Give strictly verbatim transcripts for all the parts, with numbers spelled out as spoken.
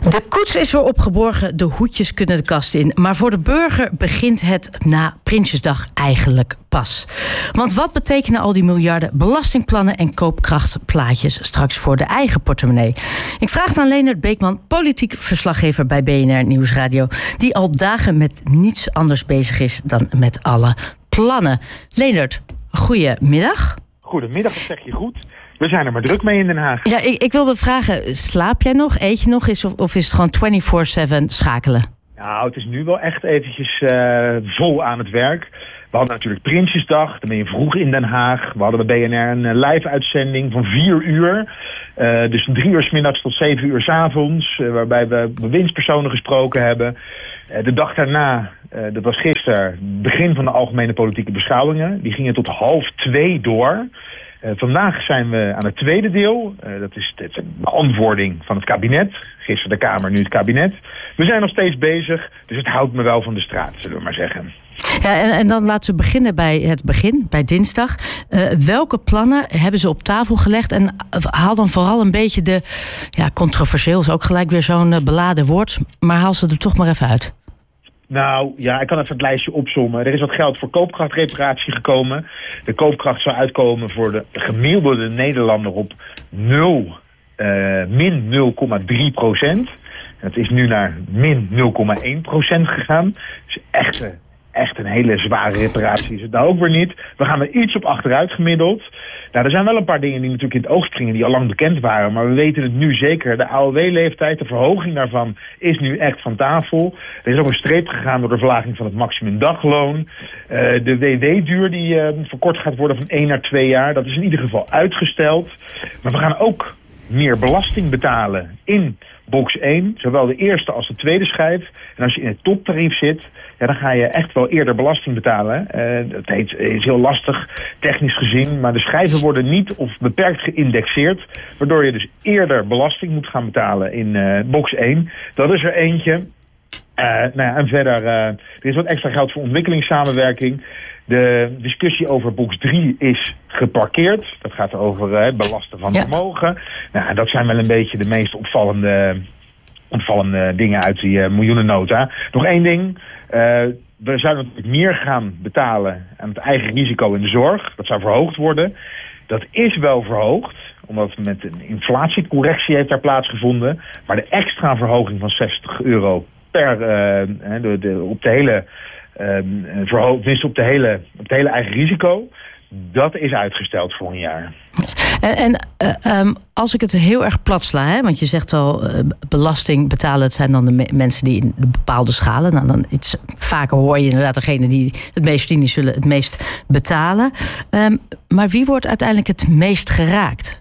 De koets is weer opgeborgen, de hoedjes kunnen de kast in. Maar voor de burger begint het na Prinsjesdag eigenlijk pas. Want wat betekenen al die miljarden belastingplannen en koopkrachtplaatjes straks voor de eigen portemonnee? Ik vraag aan Leendert Beekman, politiek verslaggever bij B N R Nieuwsradio, die al dagen met niets anders bezig is dan met alle plannen. Leendert, goedemiddag. Goedemiddag, dat zeg je goed. We zijn er maar druk mee in Den Haag. Ja, ik, ik wilde vragen, slaap jij nog, eet je nog, is, of, of is het gewoon vierentwintig zeven schakelen? Nou, het is nu wel echt eventjes uh, vol aan het werk. We hadden natuurlijk Prinsjesdag, dan ben je vroeg in Den Haag. We hadden bij B N R een live-uitzending van vier uur. Uh, dus van drie uur 's middags tot zeven uur 's avonds. Uh, waarbij we bewindspersonen gesproken hebben. Uh, de dag daarna, uh, dat was gisteren, begin van de algemene politieke beschouwingen. Die gingen tot half twee door. Uh, vandaag zijn we aan het tweede deel. Uh, dat is de beantwoording van het kabinet. Gisteren de Kamer, nu het kabinet. We zijn nog steeds bezig, dus het houdt me wel van de straat, zullen we maar zeggen. Ja, en, en dan laten we beginnen bij het begin, bij dinsdag. Uh, welke plannen hebben ze op tafel gelegd? En haal dan vooral een beetje de... Ja, controversieel is ook gelijk weer zo'n uh, beladen woord. Maar haal ze er toch maar even uit. Nou, ja, ik kan even het lijstje opzommen. Er is wat geld voor koopkrachtreparatie gekomen. De koopkracht zou uitkomen voor de gemiddelde Nederlander op nul, uh, min nul komma drie procent. Het is nu naar min nul komma één procent gegaan. Dus echt, echt een hele zware reparatie is het nou ook weer niet. We gaan er iets op achteruit gemiddeld. Nou, er zijn wel een paar dingen die natuurlijk in het oog springen die al lang bekend waren. Maar we weten het nu zeker. De A O W-leeftijd, de verhoging daarvan is nu echt van tafel. Er is ook een streep gegaan door de verlaging van het maximumdagloon. Uh, de W W-duur die uh, verkort gaat worden van één naar twee jaar. Dat is in ieder geval uitgesteld. Maar we gaan ook meer belasting betalen in box één. Zowel de eerste als de tweede schijf. En als je in het toptarief zit, ja, dan ga je echt wel eerder belasting betalen. Uh, dat heet, is heel lastig, technisch gezien. Maar de schijven worden niet of beperkt geïndexeerd. Waardoor je dus eerder belasting moet gaan betalen in uh, box één. Dat is er eentje. Uh, nou ja, en verder, uh, er is wat extra geld voor ontwikkelingssamenwerking. De discussie over box drie is geparkeerd. Dat gaat over uh, belasten van ja. vermogen. Nou, dat zijn wel een beetje de meest opvallende, opvallende dingen uit die uh, miljoenennota. Nog één ding. Uh, we zouden natuurlijk meer gaan betalen aan het eigen risico in de zorg. Dat zou verhoogd worden. Dat is wel verhoogd, omdat met een inflatiecorrectie heeft daar plaatsgevonden. Maar de extra verhoging van zestig euro per uh, de, de, op de hele um, verhoogd, dus op de hele op het hele eigen risico, dat is uitgesteld voor een jaar. En, en uh, um, als ik het heel erg plat sla, hè, want je zegt al, uh, belasting betalen, het zijn dan de me- mensen die in de bepaalde schalen. Nou, dan iets, vaker hoor je inderdaad degene die het meest verdienen, zullen het meest betalen. Um, maar wie wordt uiteindelijk het meest geraakt?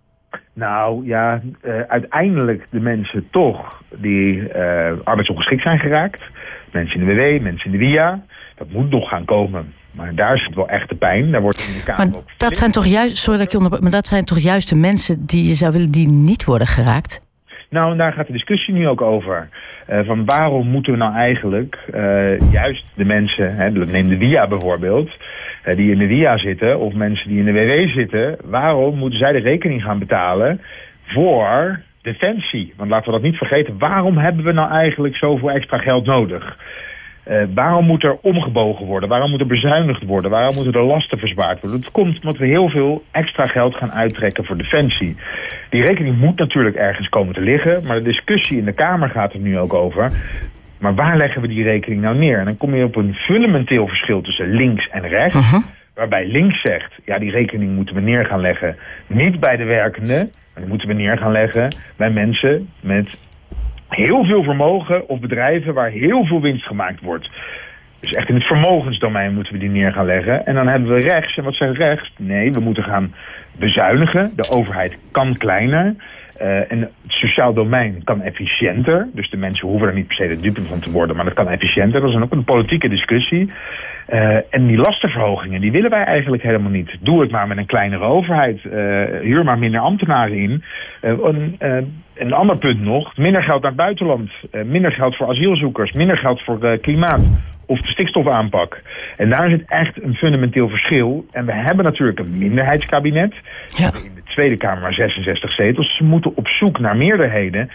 Nou ja, uh, uiteindelijk de mensen toch die uh, arbeidsongeschikt zijn geraakt. Mensen in de W W, mensen in de W I A. Dat moet nog gaan komen. Maar daar zit wel echt de pijn. Daar wordt in de Kamer maar ook dat zijn toch juist, sorry dat ik je onderbreek, maar dat zijn toch juist de mensen die je zou willen die niet worden geraakt? Nou, en daar gaat de discussie nu ook over. Uh, van waarom moeten we nou eigenlijk uh, juist de mensen, hè, neem de W I A bijvoorbeeld, uh, die in de W I A zitten, of mensen die in de W W zitten, waarom moeten zij de rekening gaan betalen voor defensie? Want laten we dat niet vergeten, waarom hebben we nou eigenlijk zoveel extra geld nodig? Uh, waarom moet er omgebogen worden? Waarom moet er bezuinigd worden? Waarom moeten de lasten verzwaard worden? Dat komt omdat we heel veel extra geld gaan uittrekken voor defensie. Die rekening moet natuurlijk ergens komen te liggen, maar de discussie in de Kamer gaat er nu ook over. Maar waar leggen we die rekening nou neer? En dan kom je op een fundamenteel verschil tussen links en rechts. Uh-huh. Waarbij links zegt, ja, die rekening moeten we neer gaan leggen. Niet bij de werkenden, maar die moeten we neer gaan leggen bij mensen met heel veel vermogen of bedrijven waar heel veel winst gemaakt wordt. Dus echt in het vermogensdomein moeten we die neer gaan leggen. En dan hebben we rechts. En wat zegt rechts? Nee, we moeten gaan bezuinigen. De overheid kan kleiner. Uh, en het sociaal domein kan efficiënter. Dus de mensen hoeven er niet per se de dupe van te worden. Maar dat kan efficiënter. Dat is dan ook een politieke discussie. Uh, en die lastenverhogingen, die willen wij eigenlijk helemaal niet. Doe het maar met een kleinere overheid. Uh, huur maar minder ambtenaren in. Uh, een, uh, een ander punt nog. Minder geld naar het buitenland. Uh, minder geld voor asielzoekers. Minder geld voor uh, klimaat. Of de stikstofaanpak. En daar zit echt een fundamenteel verschil. En we hebben natuurlijk een minderheidskabinet. Ja. In de Tweede Kamer maar zesenzestig zetels. Ze moeten op zoek naar meerderheden.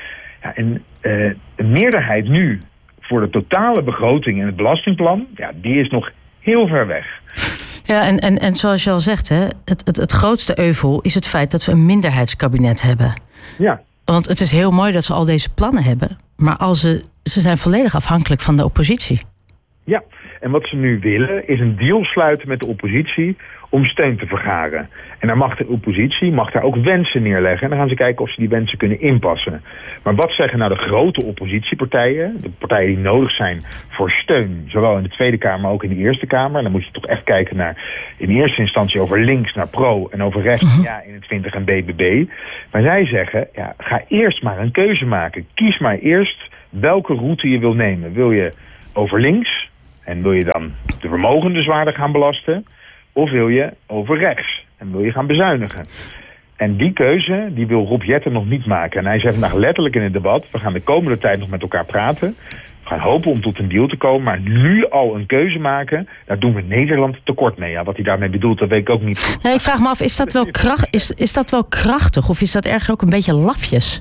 Ja, en uh, een meerderheid nu voor de totale begroting en het belastingplan, ja, die is nog heel ver weg. Ja, en, en, en zoals je al zegt, hè, het, het, het grootste euvel is het feit dat we een minderheidskabinet hebben. Ja. Want het is heel mooi dat ze al deze plannen hebben, maar als ze, ze zijn volledig afhankelijk van de oppositie. Ja, en wat ze nu willen is een deal sluiten met de oppositie om steun te vergaren. En dan mag de oppositie mag daar ook wensen neerleggen. En dan gaan ze kijken of ze die wensen kunnen inpassen. Maar wat zeggen nou de grote oppositiepartijen, de partijen die nodig zijn voor steun, zowel in de Tweede Kamer, maar ook in de Eerste Kamer. En dan moet je toch echt kijken naar, in eerste instantie over links naar pro en over rechts, uh-huh. ja, eenentwintig en B B B. Maar zij zeggen, ja, ga eerst maar een keuze maken. Kies maar eerst welke route je wil nemen. Wil je over links en wil je dan de vermogenden zwaarder gaan belasten? Of wil je over rechts en wil je gaan bezuinigen? En die keuze die wil Rob Jetten nog niet maken. En hij zei vandaag letterlijk in het debat, we gaan de komende tijd nog met elkaar praten. We gaan hopen om tot een deal te komen. Maar nu al een keuze maken, daar doen we Nederland tekort mee. Ja, wat hij daarmee bedoelt, dat weet ik ook niet. Nee, ik vraag me af, is dat wel, kracht, is, is dat wel krachtig? Of is dat ergens ook een beetje lafjes?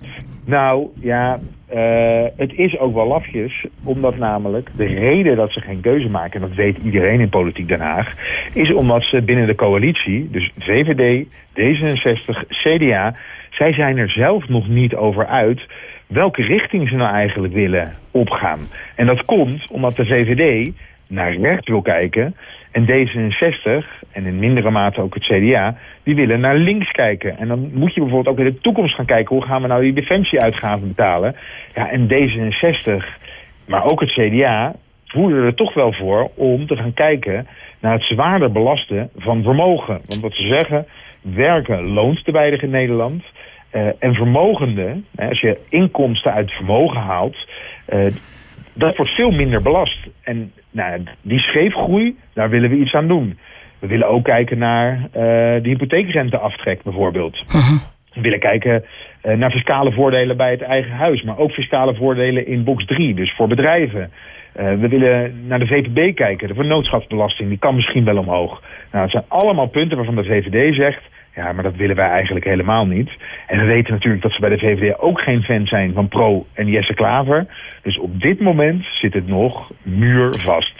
Nou, ja, uh, het is ook wel lafjes. Omdat namelijk de reden dat ze geen keuze maken, en dat weet iedereen in Politiek Den Haag, is omdat ze binnen de coalitie, dus V V D, D zesenzestig, C D A, zij zijn er zelf nog niet over uit welke richting ze nou eigenlijk willen opgaan. En dat komt omdat de V V D naar rechts wil kijken en D zesenzestig, en in mindere mate ook het C D A, die willen naar links kijken. En dan moet je bijvoorbeeld ook in de toekomst gaan kijken, hoe gaan we nou die defensieuitgaven betalen? Ja, en D zesenzestig, maar ook het C D A, voeren er toch wel voor om te gaan kijken naar het zwaarder belasten van vermogen. Want wat ze zeggen, werken loont te weinig in Nederland. Uh, en vermogenden, als je inkomsten uit vermogen haalt, uh, dat wordt veel minder belast. En nou, die scheefgroei, daar willen we iets aan doen. We willen ook kijken naar uh, de hypotheekrenteaftrek bijvoorbeeld. Uh-huh. We willen kijken uh, naar fiscale voordelen bij het eigen huis, maar ook fiscale voordelen in box drie, dus voor bedrijven. Uh, we willen naar de V P B kijken, de vennootschapsbelasting, die kan misschien wel omhoog. Nou, dat zijn allemaal punten waarvan de V V D zegt, ja, maar dat willen wij eigenlijk helemaal niet. En we weten natuurlijk dat ze bij de V V D ook geen fan zijn van Pro en Jesse Klaver. Dus op dit moment zit het nog muurvast.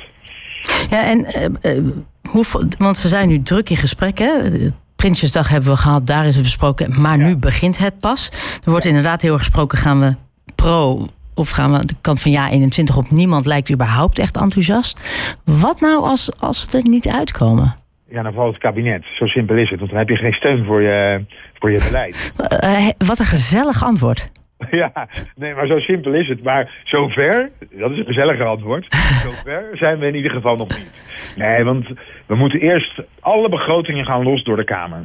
Ja, en uh, uh, hoe, want ze zijn nu druk in gesprek, hè? Prinsjesdag hebben we gehad, daar is het besproken. Maar ja. Nu begint het pas. Er wordt ja. inderdaad heel erg gesproken, gaan we pro of gaan we de kant van ja eenentwintig op? Niemand lijkt überhaupt echt enthousiast. Wat nou als, als we er niet uitkomen? Ja, dan valt het kabinet. Zo simpel is het. Want dan heb je geen steun voor je, voor je beleid. Uh, wat een gezellig antwoord. Ja, nee, maar zo simpel is het. Maar zover, dat is een gezelliger antwoord. Zover zijn we in ieder geval nog niet. Nee, want we moeten eerst alle begrotingen gaan los door de Kamer.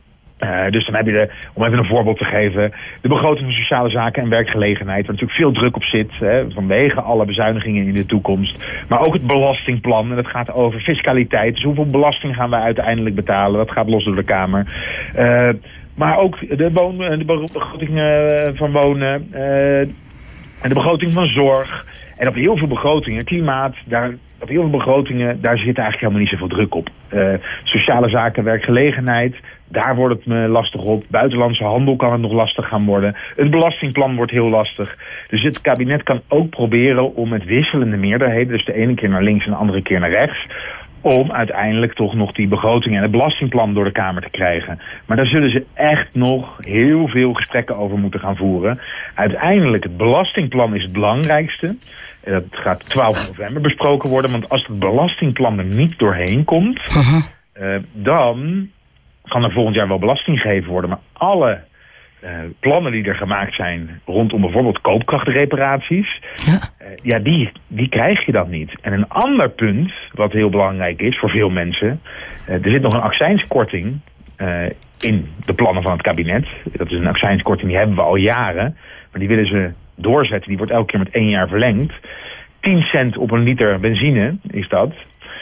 Uh, dus dan heb je, de, om even een voorbeeld te geven, de begroting van sociale zaken en werkgelegenheid, waar natuurlijk veel druk op zit, hè, vanwege alle bezuinigingen in de toekomst. Maar ook het belastingplan, en dat gaat over fiscaliteit. Dus hoeveel belasting gaan we uiteindelijk betalen? Dat gaat los door de Kamer. Uh, maar ook de, woon, de begroting uh, van wonen, uh, en de begroting van zorg. En op heel veel begrotingen, klimaat, daar, op heel veel begrotingen, daar zit eigenlijk helemaal niet zoveel druk op. Uh, sociale zaken, werkgelegenheid, daar wordt het me lastig op. Buitenlandse handel kan het nog lastig gaan worden. Het belastingplan wordt heel lastig. Dus het kabinet kan ook proberen om met wisselende meerderheden, dus de ene keer naar links en de andere keer naar rechts, om uiteindelijk toch nog die begroting en het belastingplan door de Kamer te krijgen. Maar daar zullen ze echt nog heel veel gesprekken over moeten gaan voeren. Uiteindelijk, het belastingplan is het belangrijkste. Dat gaat twaalf november besproken worden. Want als het belastingplan er niet doorheen komt, uh-huh. uh, dan kan er volgend jaar wel belasting gegeven worden. Maar alle uh, plannen die er gemaakt zijn rondom bijvoorbeeld koopkrachtreparaties, ja, uh, ja die, die krijg je dan niet. En een ander punt, wat heel belangrijk is voor veel mensen, uh, er zit nog een accijnskorting uh, in de plannen van het kabinet. Dat is een accijnskorting, die hebben we al jaren. Maar die willen ze doorzetten. Die wordt elke keer met één jaar verlengd. tien cent op een liter benzine is dat.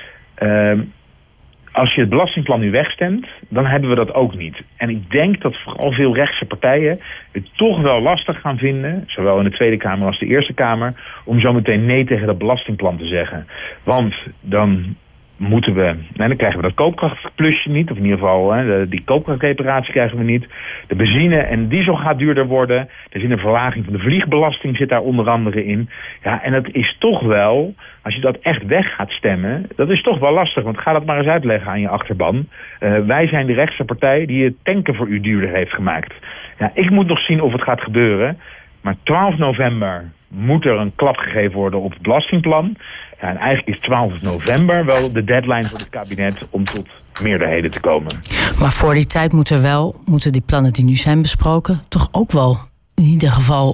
Uh, als je het belastingplan nu wegstemt, dan hebben we dat ook niet. En ik denk dat vooral veel rechtse partijen het toch wel lastig gaan vinden, zowel in de Tweede Kamer als de Eerste Kamer, om zo meteen nee tegen dat belastingplan te zeggen. Want dan moeten we, en dan krijgen we dat koopkrachtplusje niet, of in ieder geval hè, de, die koopkrachtreparatie krijgen we niet. De benzine en diesel gaat duurder worden. Er zit een verlaging van de vliegbelasting zit daar onder andere in. Ja, en dat is toch wel, als je dat echt weg gaat stemmen, dat is toch wel lastig, want ga dat maar eens uitleggen aan je achterban. Uh, wij zijn de rechtse partij die het tanken voor u duurder heeft gemaakt. Ja, ik moet nog zien of het gaat gebeuren, maar twaalf november moet er een klap gegeven worden op het belastingplan. Ja, en eigenlijk is twaalf november wel de deadline voor het kabinet om tot meerderheden te komen. Maar voor die tijd moeten wel, moeten die plannen die nu zijn besproken toch ook wel in ieder geval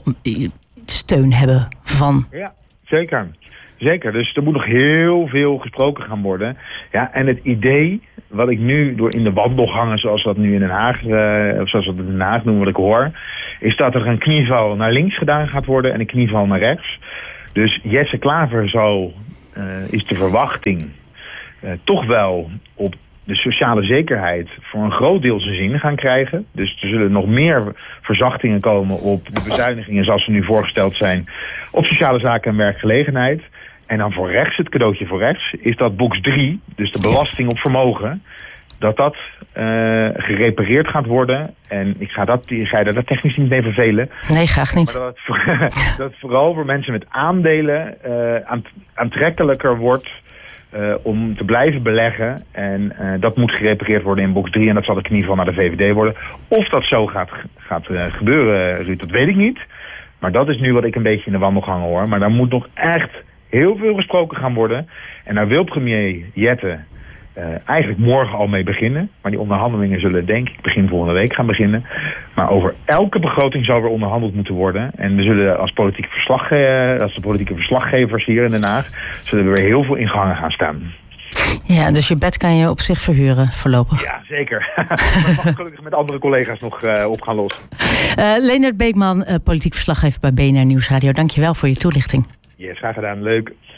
steun hebben van... Ja, zeker. Zeker, dus er moet nog heel veel gesproken gaan worden. Ja, en het idee, wat ik nu door in de wandelgangen, zoals dat nu in Den Haag, uh, of zoals we het in Den Haag noemen, wat ik hoor, is dat er een knieval naar links gedaan gaat worden en een knieval naar rechts. Dus Jesse Klaver zal, uh, is de verwachting, uh, toch wel op de sociale zekerheid voor een groot deel zijn zin gaan krijgen. Dus er zullen nog meer verzachtingen komen op de bezuinigingen zoals ze nu voorgesteld zijn op sociale zaken en werkgelegenheid. En dan voor rechts, het cadeautje voor rechts, is dat box drie, dus de belasting op vermogen, dat dat uh, gerepareerd gaat worden. En ik ga, dat, ik ga daar technisch niet mee vervelen. Nee, graag niet. Maar dat het, dat het vooral voor mensen met aandelen uh, aant, aantrekkelijker wordt uh, om te blijven beleggen. En uh, dat moet gerepareerd worden in box drie en dat zal de knieval naar de V V D worden. Of dat zo gaat, gaat uh, gebeuren, Ruud, dat weet ik niet. Maar dat is nu wat ik een beetje in de wandelgangen hoor. Maar daar moet nog echt heel veel gesproken gaan worden. En daar wil premier Jette uh, eigenlijk morgen al mee beginnen. Maar die onderhandelingen zullen denk ik begin volgende week gaan beginnen. Maar over elke begroting zal weer onderhandeld moeten worden. En we zullen als politieke, verslagge- als de politieke verslaggevers hier in Den Haag, zullen we weer heel veel ingangen gaan staan. Ja, dus je bed kan je op zich verhuren voorlopig. Ja, zeker. Dat mag ik gelukkig met andere collega's nog uh, op gaan lossen. Uh, Leendert Beekman, uh, politiek verslaggever bij B N R Nieuwsradio. Dank je wel voor je toelichting. Yes, graag gedaan. Leuk.